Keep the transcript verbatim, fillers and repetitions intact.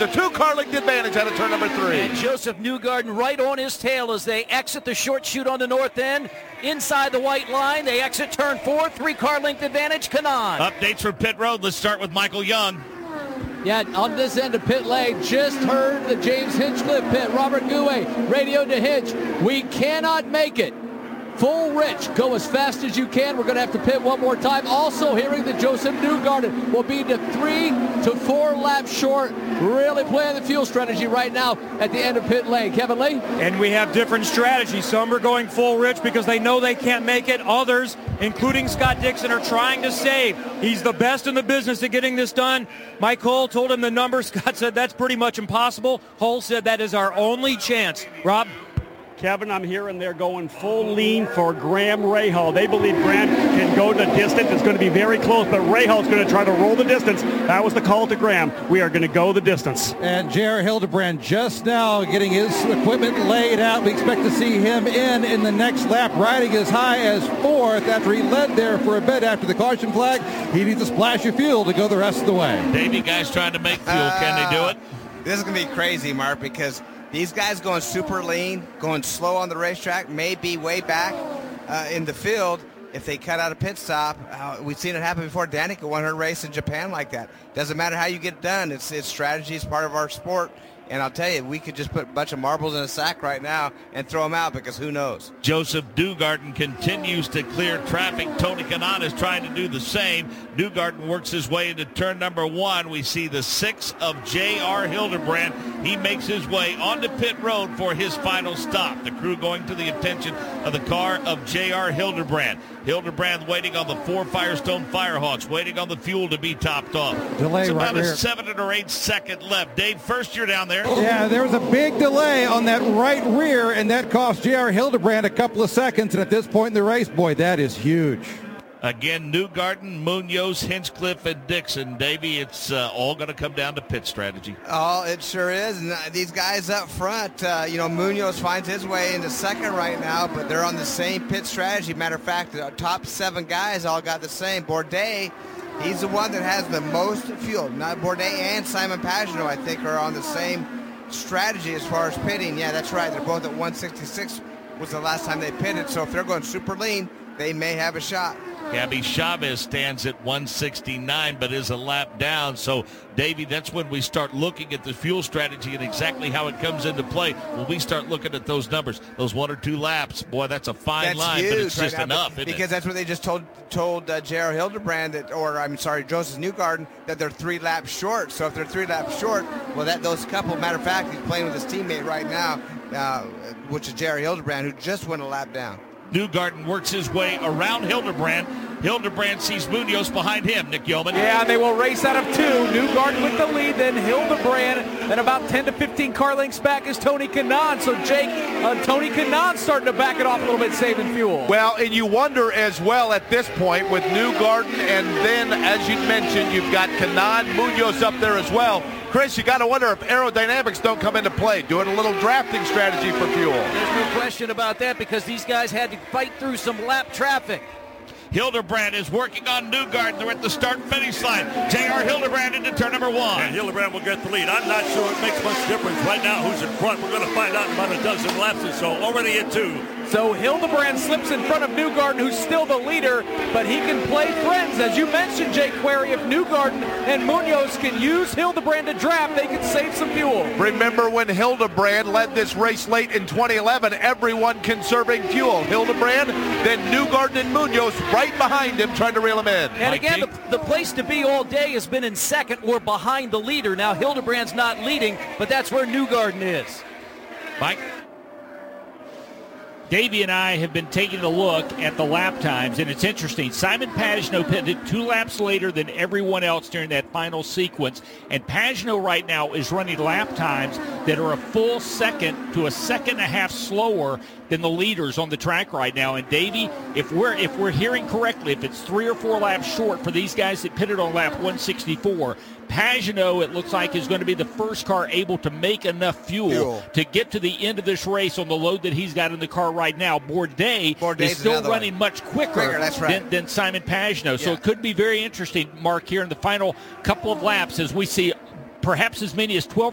a two-car length advantage out of turn number three. And Joseph Newgarden right on his tail as they exit the short chute on the north end. Inside the white line, they exit turn four, three-car length advantage, Kanaan. Updates from pit road. Let's start with Michael Young. Yeah, on this end of pit lane, just heard the James Hinchcliffe pit. Robert Gouet, radio to Hinch. We cannot make it. Full rich, go as fast as you can. We're going to have to pit one more time. Also hearing that Joseph Newgarden will be the three to four laps short. Really playing the fuel strategy right now at the end of pit lane. Kevin Lee? And we have different strategies. Some are going full rich because they know they can't make it. Others, including Scott Dixon, are trying to save. He's the best in the business at getting this done. Mike Hull told him the number. Scott said that's pretty much impossible. Hull said that is our only chance. Rob? Kevin, I'm hearing they're going full lean for Graham Rahal. They believe Graham can go the distance. It's going to be very close, but Rahal's going to try to roll the distance. That was the call to Graham. We are going to go the distance. And J R. Hildebrand just now getting his equipment laid out. We expect to see him in in the next lap, riding as high as fourth after he led there for a bit after the caution flag. He needs a splash of fuel to go the rest of the way. Davey, guys trying to make fuel. Uh, can they do it? This is going to be crazy, Mark, because these guys going super lean, going slow on the racetrack, may be way back uh, in the field if they cut out a pit stop. Uh, we've seen it happen before. Danica won her race in Japan like that. Doesn't matter how you get it done. It's, it's strategy is part of our sport. And I'll tell you, we could just put a bunch of marbles in a sack right now and throw them out because who knows. Joseph Newgarden continues to clear traffic. Tony Kanaan is trying to do the same. Newgarden works his way into turn number one. We see the six of J R. Hildebrand. He makes his way onto pit road for his final stop. The crew going to the attention of the car of J R. Hildebrand. Hildebrand waiting on the four Firestone Firehawks, waiting on the fuel to be topped off. Delay it's about right a here. seven or eight second left. Dave, first you're down there. Yeah, there was a big delay on that right rear, and that cost J R. Hildebrand a couple of seconds. And at this point in the race, boy, that is huge. Again, Newgarden, Munoz, Hinchcliffe, and Dixon. Davey, it's uh, all going to come down to pit strategy. Oh, it sure is. And uh, these guys up front, uh, you know, Munoz finds his way into second right now, but they're on the same pit strategy. Matter of fact, the top seven guys all got the same. Bourdais, he's the one that has the most fuel. Not Bourdais and Simon Pagenaud, I think, are on the same strategy as far as pitting. Yeah, that's right. They're both at one sixty-six was the last time they pitted. So if they're going super lean, they may have a shot. Gabby Chavez stands at one sixty-nine, but is a lap down. So, Davey, that's when we start looking at the fuel strategy and exactly how it comes into play. When we start looking at those numbers, those one or two laps, boy, that's a fine that's line, huge but it's right just now, enough, isn't because it? that's what they just told told uh, J R. Hildebrand, that, or I'm sorry, Joseph Newgarden, that they're three laps short. So if they're three laps short, well, that those couple. Matter of fact, he's playing with his teammate right now, uh, which is J R. Hildebrand, who just went a lap down. Newgarden works his way around Hildebrand. Hildebrand sees Munoz behind him, Nick Yeoman. Yeah, and they will race out of two. Newgarden with the lead, then Hildebrand, then about ten to fifteen car lengths back is Tony Kanaan. So, Jake, uh, Tony Kanaan starting to back it off a little bit, saving fuel. Well, and you wonder as well at this point with Newgarden, and then, as you mentioned, you've got Kanaan, Munoz up there as well. Chris, you got to wonder if aerodynamics don't come into play, doing a little drafting strategy for fuel. There's no question about that because these guys had to fight through some lap traffic. Hildebrand is working on Newgarden. They're at the start-finish line. J R. Hildebrand into turn number one. And Hildebrand will get the lead. I'm not sure it makes much difference right now who's in front. We're going to find out in about a dozen laps or so. Already at two. So Hildebrand slips in front of Newgarden, who's still the leader, but he can play friends. As you mentioned, Jake Query, if Newgarden and Munoz can use Hildebrand to draft, they can save some fuel. Remember when Hildebrand led this race late in twenty eleven, everyone conserving fuel. Hildebrand, then Newgarden and Munoz right behind him trying to reel him in. And again, the, the place to be all day has been in second or behind the leader. Now Hildebrand's not leading, but that's where Newgarden is. Mike? Davey and I have been taking a look at the lap times, and it's interesting. Simon Pagenaud pitted two laps later than everyone else during that final sequence, and Pagenaud right now is running lap times that are a full second to a second and a half slower than the leaders on the track right now. And Davey, if we're if we're hearing correctly, if it's three or four laps short for these guys that pitted on lap one sixty-four, Pagenaud, it looks like, is going to be the first car able to make enough fuel, fuel to get to the end of this race on the load that he's got in the car right now. Bourdais is still running one. much quicker, quicker that's right. than, than Simon Pagenaud. Yeah. So it could be very interesting, Mark, here in the final couple of laps as we see perhaps as many as twelve